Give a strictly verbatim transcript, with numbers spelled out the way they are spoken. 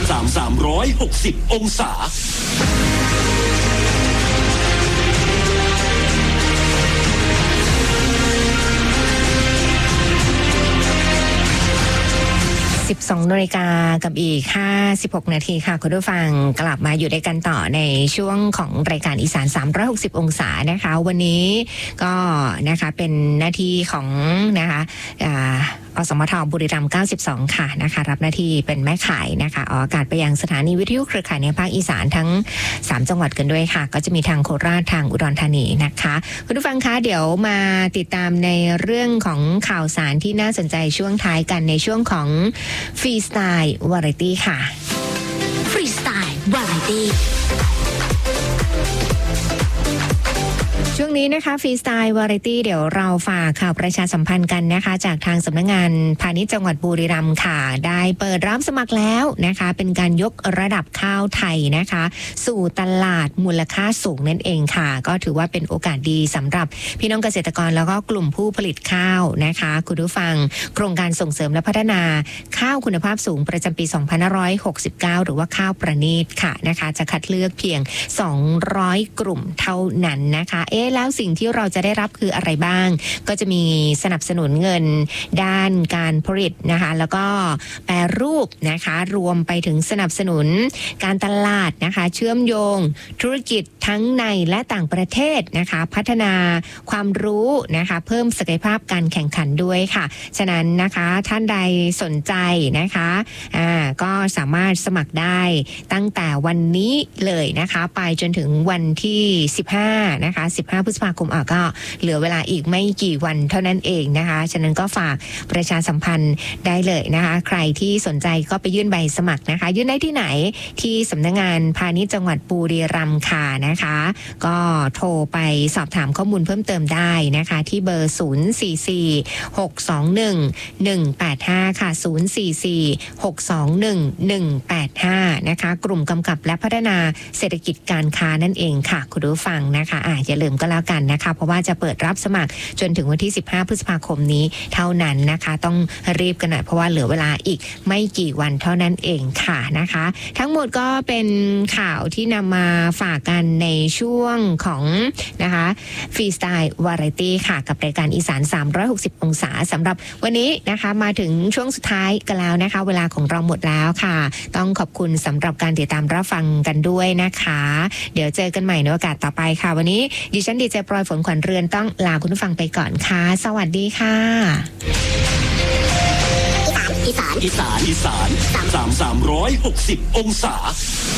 สามสามร้อยหกสิบองศาสิบสองนาฬิกากับอีกห้าสิบหกนาทีค่ะคุณผู้ฟังกลับมาอยู่ด้วยกันต่อในช่วงของรายการอีสานสามร้อยหกสิบองศานะคะวันนี้ก็นะคะเป็นหน้าที่ของนะคะอ่าอสมทบุรีรัมย์เก้าสิบสองค่ะนะคะรับหน้าที่เป็นแม่ข่ายนะคะออกอากาศไปยังสถานีวิทยุเครือข่ายในภาคอีสานทั้งสามจังหวัดกันด้วยค่ะก็จะมีทางโคราชทางอุดรธานีนะคะคุณผู้ฟังคะเดี๋ยวมาติดตามในเรื่องของข่าวสารที่น่าสนใจช่วงท้ายกันในช่วงของฟรีสไตล์วาไรตี้ค่ะฟรีสไตล์วาไรตี้ช่วงนี้นะคะฟรีสไตล์วาไรตี้เดี๋ยวเราฝากข่าวประชาสัมพันธ์กันนะคะจากทางสำนักงานพาณิชย์จังหวัดบุรีรัมย์ค่ะได้เปิดรับสมัครแล้วนะคะเป็นการยกระดับข้าวไทยนะคะสู่ตลาดมูลค่าสูงนั่นเองค่ะก็ถือว่าเป็นโอกาสดีสำหรับพี่น้องเกษตรกรแล้วก็กลุ่มผู้ผลิตข้าวนะคะคุณผู้ฟังโครงการส่งเสริมและพัฒนาข้าวคุณภาพสูงประจำปีสองพันห้าร้อยหกสิบเก้าหรือว่าข้าวประณีตค่ะนะคะจะคัดเลือกเพียงสองร้อยกลุ่มเท่านั้นนะคะเอ๊ะแล้วสิ่งที่เราจะได้รับคืออะไรบ้างก็จะมีสนับสนุนเงินด้านการผลิตนะคะแล้วก็แปรรูปนะคะรวมไปถึงสนับสนุนการตลาดนะคะเชื่อมโยงธุรกิจทั้งในและต่างประเทศนะคะพัฒนาความรู้นะคะเพิ่มศักยภาพการแข่งขันด้วยค่ะฉะนั้นนะคะท่านใดสนใจนะคะอ่าก็สามารถสมัครได้ตั้งแต่วันนี้เลยนะคะไปจนถึงวันที่สิบห้านะคะสิบห้าพฤษภาคมอ่ะก็เหลือเวลาอีกไม่กี่วันเท่านั้นเองนะคะฉะนั้นก็ฝากประชาสัมพันธ์ได้เลยนะคะใครที่สนใจก็ไปยื่นใบสมัครนะคะยื่นได้ที่ไหนที่สำนักงานพาณิชย์จังหวัดบุรีรัมย์ค่ะนะคะก็โทรไปสอบถามข้อมูลเพิ่มเติมได้นะคะที่เบอร์ศูนย์ สี่ สี่ หก สอง หนึ่ง หนึ่ง แปด ห้าค่ะศูนย์ สี่ สี่ หก สอง หนึ่ง หนึ่ง แปด ห้านะคะกลุ่มกำกับและพัฒนาเศรษฐกิจการค้านั่นเองค่ะคุณผู้ฟังนะคะอ่ะอย่าลืมก็แล้วกันนะคะเพราะว่าจะเปิดรับสมัครจนถึงวันที่สิบห้าพฤษภาคมนี้เท่านั้นนะคะต้องรีบกันหน่อยเพราะว่าเหลือเวลาอีกไม่กี่วันเท่านั้นเองค่ะนะคะทั้งหมดก็เป็นข่าวที่นำมาฝากกันในช่วงของนะคะฟรีสไตล์วาไรตี้ค่ะกับรายการอีสานสามร้อยหกสิบองศาสำหรับวันนี้นะคะมาถึงช่วงสุดท้ายกันแล้วนะคะเวลาของเราหมดแล้วค่ะต้องขอบคุณสำหรับการติดตามรับฟังกันด้วยนะคะเดี๋ยวเจอกันใหม่ในโอกาสต่อไปค่ะวันนี้ดิฉันดีเจปลอยฝนขวัญเรือนต้องลาคุณผู้ฟังไปก่อนค่ะสวัสดีค่ะอีสานอีสานอีสานอีสานสามสามร้อยหกสิบองศา